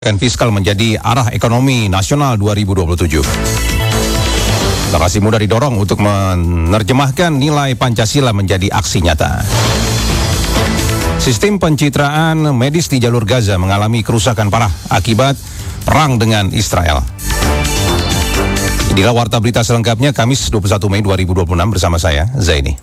Fiskal menjadi arah ekonomi nasional 2027. Generasi muda didorong untuk menerjemahkan nilai Pancasila menjadi aksi nyata. Sistem pencitraan medis di jalur Gaza mengalami kerusakan parah akibat perang dengan Israel. Inilah warta berita selengkapnya Kamis 21 Mei 2026 bersama saya, Zaini.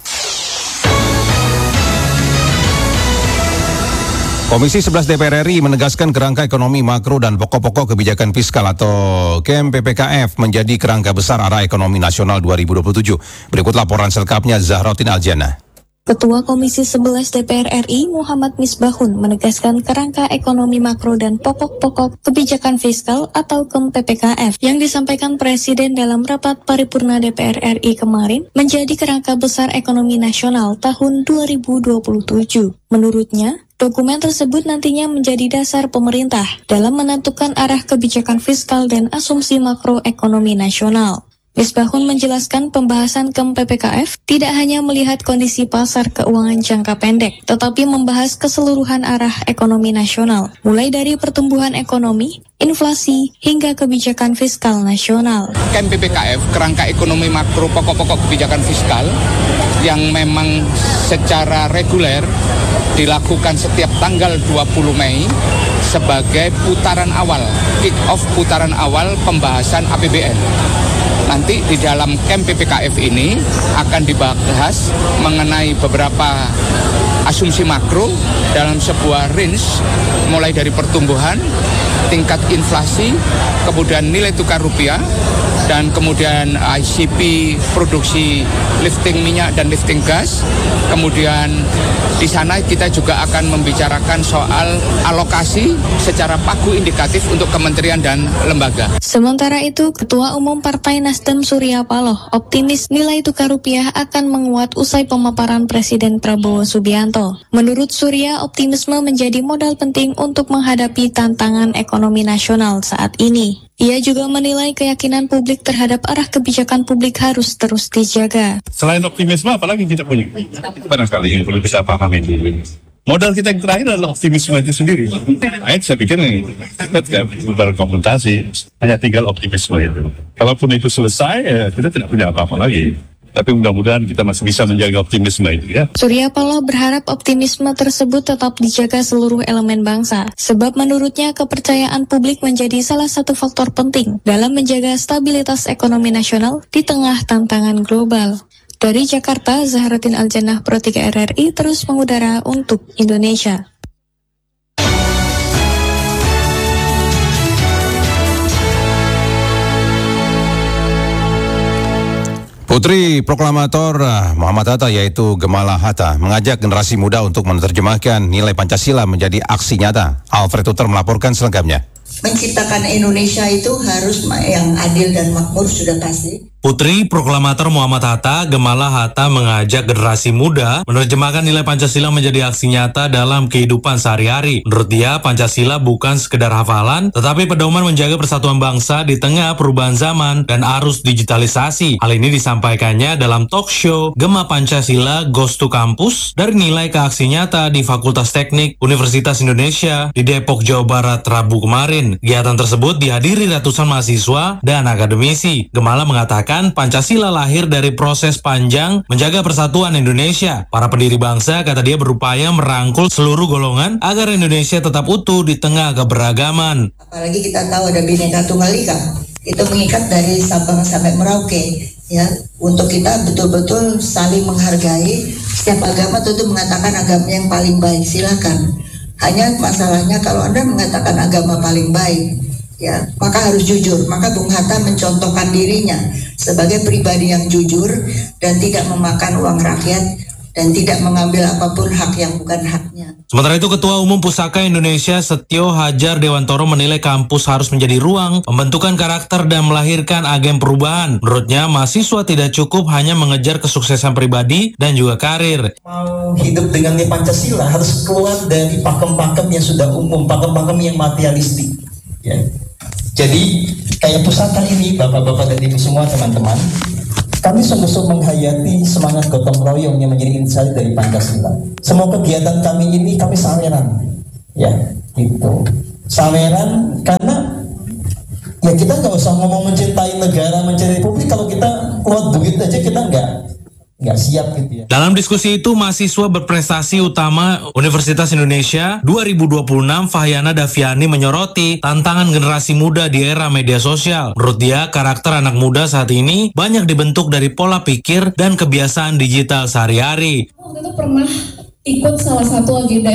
Komisi 11 DPR RI menegaskan kerangka ekonomi makro dan pokok-pokok kebijakan fiskal atau KEM PPKF menjadi kerangka besar arah ekonomi nasional 2027. Berikut laporan selengkapnya Zahrotin Aljana. Ketua Komisi 11 DPR RI Muhammad Misbahun menegaskan kerangka ekonomi makro dan pokok-pokok kebijakan fiskal atau KEM PPKF yang disampaikan Presiden dalam rapat paripurna DPR RI kemarin menjadi kerangka besar ekonomi nasional tahun 2027. Menurutnya, dokumen tersebut nantinya menjadi dasar pemerintah dalam menentukan arah kebijakan fiskal dan asumsi makroekonomi nasional. Misbahun menjelaskan pembahasan KEM PPKF tidak hanya melihat kondisi pasar keuangan jangka pendek, tetapi membahas keseluruhan arah ekonomi nasional, mulai dari pertumbuhan ekonomi, inflasi, hingga kebijakan fiskal nasional. KEM PPKF, kerangka ekonomi makro pokok-pokok kebijakan fiskal, yang memang secara reguler dilakukan setiap tanggal 20 Mei sebagai putaran awal, kick-off putaran awal pembahasan APBN. Nanti di dalam KEM PPKF ini akan dibahas mengenai beberapa asumsi makro dalam sebuah range mulai dari pertumbuhan, tingkat inflasi, kemudian nilai tukar rupiah, dan kemudian ICP produksi lifting minyak dan lifting gas. Kemudian di sana kita juga akan membicarakan soal alokasi secara pagu indikatif untuk kementerian dan lembaga. Sementara itu, Ketua Umum Partai Nasdem Surya Paloh optimis nilai tukar rupiah akan menguat usai pemaparan Presiden Prabowo Subianto. Menurut Surya, optimisme menjadi modal penting untuk menghadapi tantangan ekonomi nasional saat ini. Ia juga menilai keyakinan publik terhadap arah kebijakan publik harus terus dijaga. Selain optimisme, apalagi kita punya? Barangkali yang perlu kita pahami dulu. Modal kita yang terakhir adalah optimisme itu sendiri. Saya pikir kita tidak berkomunikasi, hanya tinggal optimisme itu. Kalaupun itu selesai, kita tidak punya apa-apa lagi. Tapi mudah-mudahan kita masih bisa menjaga optimisme itu ya. Surya Paloh berharap optimisme tersebut tetap dijaga seluruh elemen bangsa. Sebab menurutnya kepercayaan publik menjadi salah satu faktor penting dalam menjaga stabilitas ekonomi nasional di tengah tantangan global. Dari Jakarta, Zahrotin Aljana, Pro 3 RRI terus mengudara untuk Indonesia. Putri Proklamator Muhammad Hatta yaitu Gemala Hatta mengajak generasi muda untuk menerjemahkan nilai Pancasila menjadi aksi nyata. Alfred Uter melaporkan selengkapnya. Menciptakan Indonesia itu harus yang adil dan makmur sudah pasti. Putri Proklamator Muhammad Hatta, Gemala Hatta mengajak generasi muda menerjemahkan nilai Pancasila menjadi aksi nyata dalam kehidupan sehari-hari. Menurut dia, Pancasila bukan sekedar hafalan, tetapi pedoman menjaga persatuan bangsa di tengah perubahan zaman dan arus digitalisasi. Hal ini disampaikannya dalam talk show Gema Pancasila Goes to Campus dari nilai ke aksi nyata di Fakultas Teknik Universitas Indonesia di Depok, Jawa Barat, Rabu kemarin. Kegiatan tersebut dihadiri ratusan mahasiswa dan akademisi. Gemala mengatakan Pancasila lahir dari proses panjang menjaga persatuan Indonesia. Para pendiri bangsa, kata dia, berupaya merangkul seluruh golongan agar Indonesia tetap utuh di tengah keberagaman. Apalagi kita tahu ada Bhinneka Tunggal Ika, itu mengikat dari Sabang sampai Merauke. Ya, untuk kita betul-betul saling menghargai. Setiap agama tentu mengatakan agama yang paling baik, silakan. Hanya masalahnya kalau Anda mengatakan agama paling baik, ya, maka harus jujur. Maka Bung Hatta mencontohkan dirinya sebagai pribadi yang jujur dan tidak memakan uang rakyat dan tidak mengambil apapun hak yang bukan haknya. Sementara itu, Ketua Umum Pusaka Indonesia Setio Hajar Dewantoro menilai kampus harus menjadi ruang pembentukan karakter dan melahirkan agen perubahan. Menurutnya, mahasiswa tidak cukup hanya mengejar kesuksesan pribadi dan juga karir. Mau hidup dengan nilai Pancasila harus keluar dari pakem-pakem yang sudah umum, pakem-pakem yang materialistik. Ya. Jadi kayak pusaka ini, bapak-bapak dan ibu semua teman-teman, kami sungguh-sungguh menghayati semangat gotong royong yang menjadi insight dari Pancasila. Semua kegiatan kami ini kami saweran, ya, gitu. saweran, karena ya kita nggak usah ngomong mencintai negara, mencintai publik, kalau kita kuat duit aja kita nggak siap gitu ya. Dalam diskusi itu, mahasiswa berprestasi utama Universitas Indonesia 2026 Fahyana Daviani menyoroti tantangan generasi muda di era media sosial. Menurut dia, karakter anak muda saat ini banyak dibentuk dari pola pikir dan kebiasaan digital sehari-hari. Waktu itu pernah ikut salah satu agenda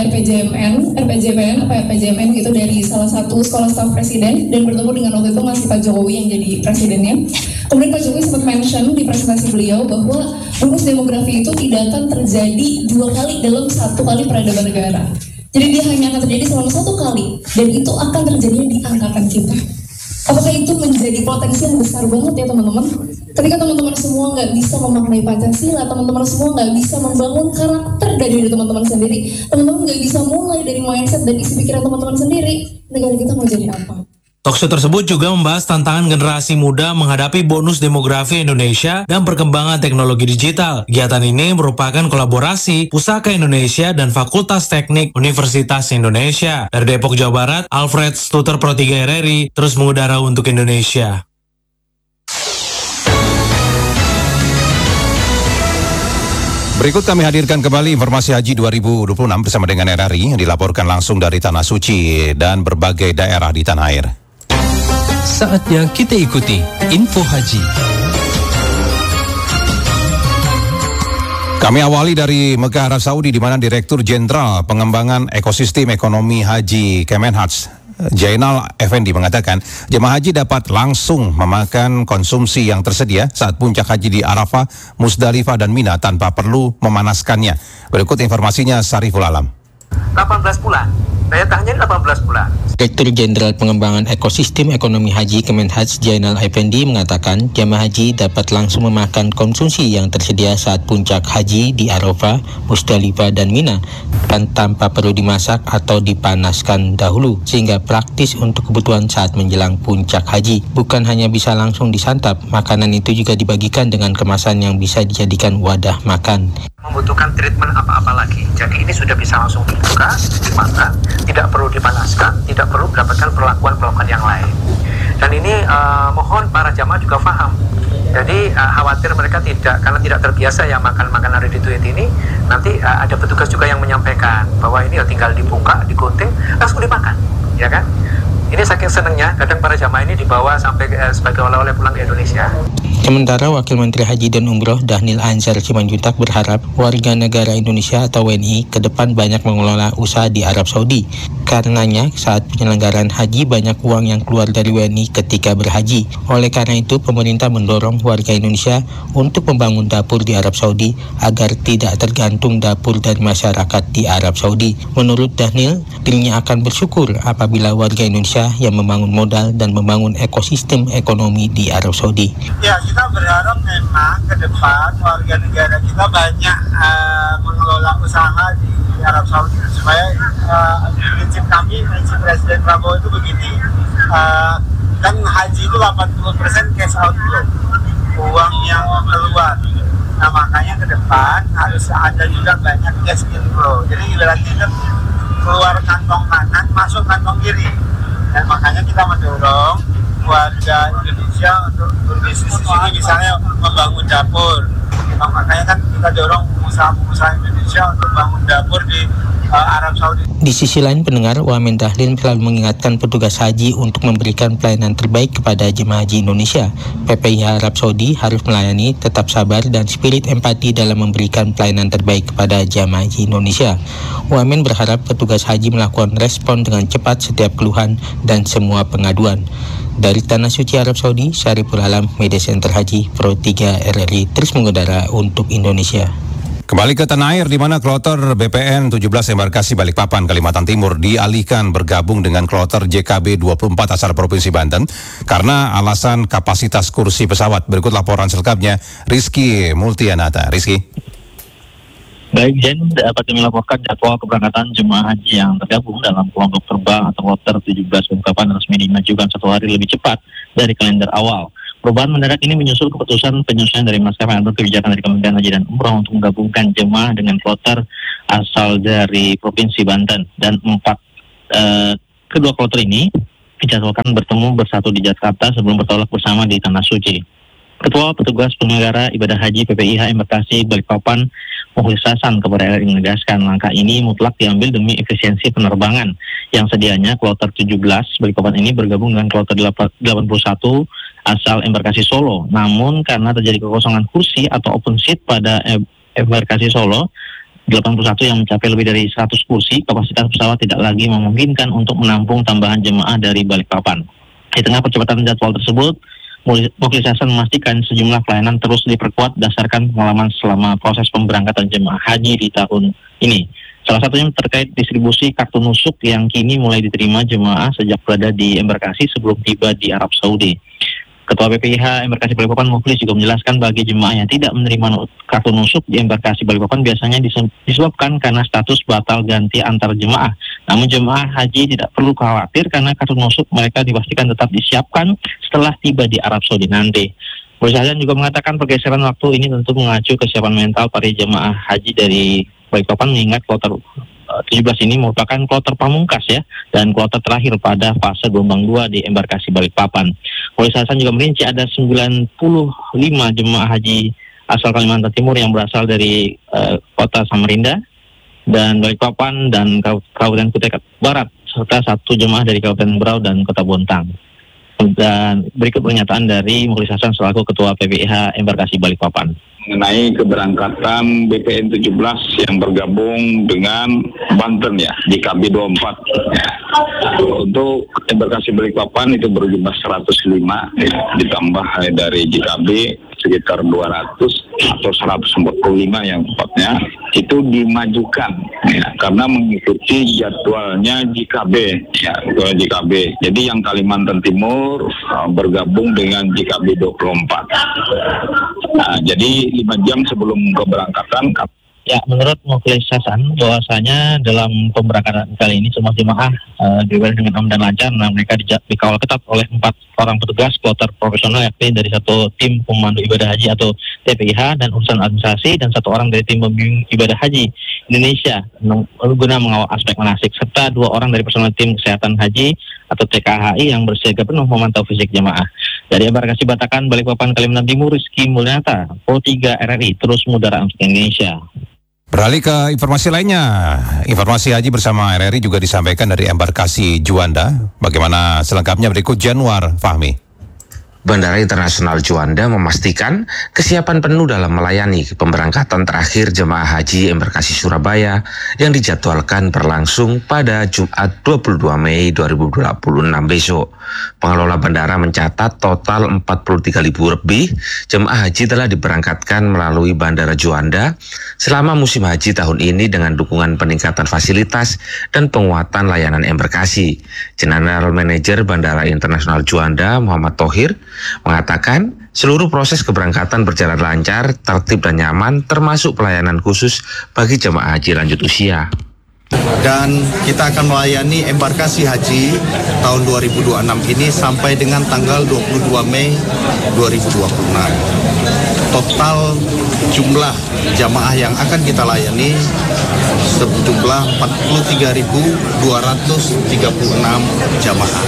RPJMN gitu dari salah satu sekolah staf presiden, dan bertemu dengan waktu itu masih Pak Jokowi yang jadi presidennya. Kemudian Pak Jokowi sempat mention di presentasi beliau bahwa bonus demografi itu tidak akan terjadi 2 kali dalam 1 kali peradaban negara. Jadi dia hanya akan terjadi selama 1 kali, dan itu akan terjadi di angkatan kita. Apakah itu menjadi potensi yang besar banget ya teman-teman? Ketika teman-teman semua nggak bisa memaknai Pancasila, teman-teman semua nggak bisa membangun karakter dari diri teman-teman sendiri, teman-teman nggak bisa mulai dari mindset dan isi pikiran teman-teman sendiri, negara kita mau jadi apa? Talkshow tersebut juga membahas tantangan generasi muda menghadapi bonus demografi Indonesia dan perkembangan teknologi digital. Kegiatan ini merupakan kolaborasi Pusaka Indonesia dan Fakultas Teknik Universitas Indonesia. Dari Depok, Jawa Barat, Alfred Stuter Pro 3 RRI terus mengudara untuk Indonesia. Berikut kami hadirkan kembali informasi Haji 2026 bersama dengan RRI yang dilaporkan langsung dari Tanah Suci dan berbagai daerah di tanah air. Saatnya kita ikuti Info Haji. Kami awali dari Mekah, Arab Saudi, di mana Direktur Jenderal Pengembangan Ekosistem Ekonomi Haji Kemenhaj Jainal Effendi mengatakan jemaah haji dapat langsung memakan konsumsi yang tersedia saat puncak haji di Arafah, Musdalifah dan Mina tanpa perlu memanaskannya. Berikut informasinya Sariful Alam. 18 bulan. Daya tahannya 18 bulan. Direktur Jenderal Pengembangan Ekosistem Ekonomi Haji Kemenhaj Jainal Effendi mengatakan jemaah haji dapat langsung memakan konsumsi yang tersedia saat puncak haji di Arafah, Musdalifah dan Mina dan tanpa perlu dimasak atau dipanaskan dahulu, sehingga praktis untuk kebutuhan saat menjelang puncak haji. Bukan hanya bisa langsung disantap, makanan itu juga dibagikan dengan kemasan yang bisa dijadikan wadah makan. Membutuhkan treatment apa-apa lagi. Jadi ini sudah bisa langsung dibuka, dimakan, tidak perlu dipanaskan, tidak perlu mendapatkan perlakuan-perlakuan yang lain. Dan ini mohon para jamaah juga paham. Jadi khawatir mereka karena tidak terbiasa ya makan makanan ready to eat ini, nanti ada petugas juga yang menyampaikan bahwa ini ya tinggal dibuka, digunting, langsung dimakan, ya kan? Ini saking senangnya, kadang para jamaah ini dibawa sampai sebagai oleh-oleh pulang ke Indonesia. Sementara Wakil Menteri Haji dan Umroh Dhanil Anzar Simanjuntak berharap warga negara Indonesia atau WNI ke depan banyak mengelola usaha di Arab Saudi. Karenanya saat penyelenggaraan haji banyak uang yang keluar dari WNI ketika berhaji. Oleh karena itu pemerintah mendorong warga Indonesia untuk membangun dapur di Arab Saudi agar tidak tergantung dapur dari masyarakat di Arab Saudi. Menurut Dhanil, dirinya akan bersyukur apabila warga Indonesia yang membangun modal dan membangun ekosistem ekonomi di Arab Saudi. Ya, kita berharap memang ke depan warga negara kita banyak mengelola usaha di Arab Saudi supaya prinsip Presiden Prabowo itu begini, kan haji itu 80% cash outflow, uang yang keluar. Nah makanya ke depan harus ada juga banyak cash inflow. Jadi berarti kan keluar kantong kanan masuk kantong kiri. Dan makanya kita mendorong warga Indonesia untuk berbisnis di sini, misalnya membangun dapur. Nah, makanya kan kita dorong pengusaha-pengusaha Indonesia untuk bangun dapur di Arab Saudi. Di sisi lain, pendengar, Wamen Dahlan selalu mengingatkan petugas haji untuk memberikan pelayanan terbaik kepada jemaah haji Indonesia. PPIH Arab Saudi harus melayani, tetap sabar dan spirit empati dalam memberikan pelayanan terbaik kepada jemaah haji Indonesia. Wamen berharap petugas haji melakukan respon dengan cepat setiap keluhan dan semua pengaduan. Dari Tanah Suci Arab Saudi, Syariful Alam, Media Center Haji Pro 3 RRI terus mengudara untuk Indonesia. Kembali ke tanah air, di mana kloter BPN 17 embarkasi Balikpapan, Kalimantan Timur dialihkan bergabung dengan kloter JKB 24 asal Provinsi Banten karena alasan kapasitas kursi pesawat. Berikut laporan selengkapnya Rizky Multianata. Rizky. Baik, Jen, dapat melaporkan jadwal keberangkatan jemaah haji yang tergabung dalam kelompok terbang atau kloter 17 Balikpapan resmi dimajukan 1 hari lebih cepat dari kalender awal. Perubahan mendadak ini menyusul keputusan penyesuaian dari maskapai atau kebijakan dari Kementerian Haji dan Umroh untuk menggabungkan jemaah dengan kloter asal dari Provinsi Banten dan 4 Kedua kloter ini dijadwalkan bertemu bersatu di Jakarta sebelum bertolak bersama di Tanah Suci. Ketua Petugas Penyelenggara Ibadah Haji PPIH Embarkasi Balikpapan Mukhlis Hasan kepada RRI menegaskan langkah ini mutlak diambil demi efisiensi penerbangan yang sedianya kloter 17 Balikpapan ini bergabung dengan kloter 81 asal Embarkasi Solo. Namun karena terjadi kekosongan kursi atau open seat pada Embarkasi Solo 81 yang mencapai lebih dari 100 kursi, kapasitas pesawat tidak lagi memungkinkan untuk menampung tambahan jemaah dari Balikpapan. Di tengah percepatan jadwal tersebut, Mukhlis Hasan memastikan sejumlah pelayanan terus diperkuat berdasarkan pengalaman selama proses pemberangkatan jemaah haji di tahun ini. Salah satunya terkait distribusi kartu nusuk yang kini mulai diterima jemaah sejak berada di embarkasi sebelum tiba di Arab Saudi. Ketua PPIH Embarkasi Balikpapan Mukhlis juga menjelaskan bagi jemaah yang tidak menerima kartu nusuk di Embarkasi Balikpapan biasanya disebabkan karena status batal ganti antar jemaah. Namun jemaah haji tidak perlu khawatir karena kartu nusuk mereka dipastikan tetap disiapkan setelah tiba di Arab Saudi nanti. Mukhlis Hasan juga mengatakan pergeseran waktu ini tentu mengacu kesiapan mental para jemaah haji dari Balikpapan mengingat kloter 17 ini merupakan kloter pamungkas ya, dan kloter terakhir pada fase gelombang 2 di Embarkasi Balikpapan. Mukhlis Hasan juga merinci ada 95 jemaah haji asal Kalimantan Timur yang berasal dari kota Samarinda dan Balikpapan dan Kabupaten Kutai Barat, serta 1 jemaah dari Kabupaten Berau dan Kota Bontang. Dan berikut pernyataan dari Mukhlis Hasan selaku Ketua PPIH Embarkasi Balikpapan. Mengenai keberangkatan BPN 17 yang bergabung dengan Banten ya, di KB 24. Untuk Embarkasi Balikpapan itu berjumlah 105 ya, ditambah dari JKB sekitar 200 atau 145 yang tepatnya itu dimajukan ya, karena mengikuti jadwalnya JKB ya, JKB. Jadi yang Kalimantan Timur bergabung dengan JKB 24. Nah, jadi 5 jam sebelum keberangkatan. Ya, menurut Mukhlis Hasan bahwasanya dalam pemberangkatan kali ini semua jemaah diberi dengan aman dan lancar. Nah, mereka dikawal ketat oleh 4 orang petugas kloter profesional yakni dari 1 tim pemandu ibadah haji atau TPIH dan urusan administrasi dan 1 orang dari tim pembimbing ibadah haji Indonesia guna mengawal aspek manasik, serta 2 orang dari personel tim kesehatan haji atau TKHI yang bersiaga penuh memantau fisik jemaah. Dari Embarkasi Batakan Balikpapan Kalimantan Timur, Rizky Mulyanata, Pro 3 RRI terus mengudara untuk Indonesia. Beralih ke informasi lainnya, informasi haji bersama RRI juga disampaikan dari Embarkasi Juanda. Bagaimana selengkapnya berikut Januar Fahmi. Bandara Internasional Juanda memastikan kesiapan penuh dalam melayani pemberangkatan terakhir jemaah haji Embarkasi Surabaya yang dijadwalkan berlangsung pada Jumat 22 Mei 2026 besok. Pengelola bandara mencatat total 43.000 lebih jemaah haji telah diberangkatkan melalui Bandara Juanda selama musim haji tahun ini dengan dukungan peningkatan fasilitas dan penguatan layanan embarkasi. General Manager Bandara Internasional Juanda Muhammad Thohir mengatakan seluruh proses keberangkatan berjalan lancar, tertib dan nyaman, termasuk pelayanan khusus bagi jemaah haji lanjut usia. Dan kita akan melayani embarkasi haji tahun 2026 ini sampai dengan tanggal 22 Mei 2026. Total jumlah jamaah yang akan kita layani sejumlah 43.236 jamaah.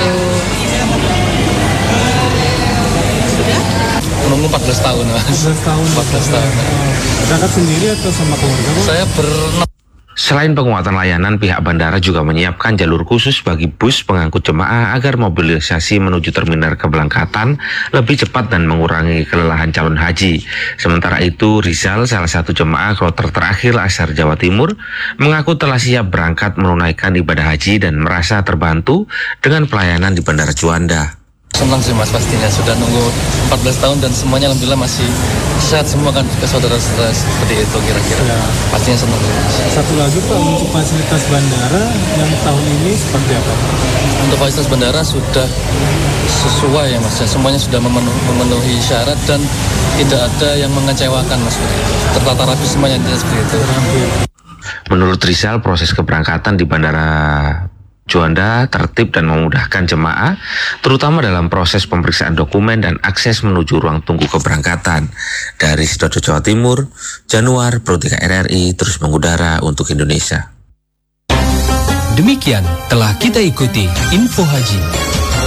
Menunggu 14 tahun, Mas. 14 tahun. Berangkat sendiri atau sama keluarga? Saya Selain penguatan layanan, pihak bandara juga menyiapkan jalur khusus bagi bus pengangkut jemaah agar mobilisasi menuju terminal keberangkatan lebih cepat dan mengurangi kelelahan calon haji. Sementara itu, Rizal, salah satu jemaah kloter terakhir asal Jawa Timur, mengaku telah siap berangkat menunaikan ibadah haji dan merasa terbantu dengan pelayanan di Bandara Juanda. senang sih Mas, pastinya sudah nunggu 14 tahun dan semuanya alhamdulillah masih sehat semua kan ke saudara-saudara seperti itu kira-kira. Ya. Pastinya senang. Satu lagi Pak, untuk fasilitas bandara yang tahun ini seperti apa? Untuk fasilitas bandara sudah sesuai ya Mas, semuanya sudah memenuhi syarat dan tidak ada yang mengecewakan Mas, tertata rapi semuanya seperti itu. Menurut Rizal, proses keberangkatan di Bandara Juanda tertib dan memudahkan jemaah, terutama dalam proses pemeriksaan dokumen dan akses menuju ruang tunggu keberangkatan. Dari Sidoarjo, Jawa Timur, Januar, Pro 3 RRI terus mengudara untuk Indonesia. Demikian telah kita ikuti Info Haji.